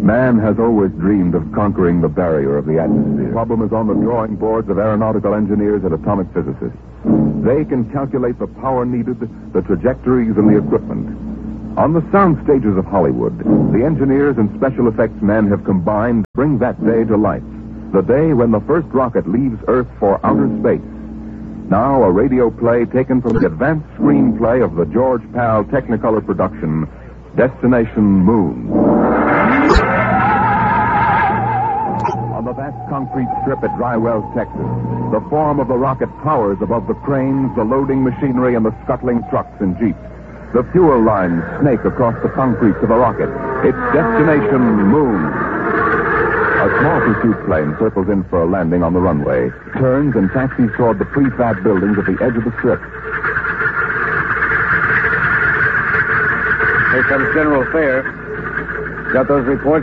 Man has always dreamed of conquering the barrier of the atmosphere. The problem is on the drawing boards of aeronautical engineers and atomic physicists. They can calculate the power needed, the trajectories, and the equipment. On the sound stages of Hollywood, the engineers and special effects men have combined to bring that day to life. The day when the first rocket leaves Earth for outer space. Now a radio play taken from the advanced screenplay of the George Pal Technicolor production, Destination Moon. On the vast concrete strip at Dry Wells, Texas, the form of the rocket towers above the cranes, the loading machinery, and the scuttling trucks and jeeps. The fuel lines snake across the concrete to the rocket. It's Destination Moon. A small pursuit plane circles in for a landing on the runway, turns and taxis toward the prefab buildings at the edge of the strip. Here comes General Fair. Got those reports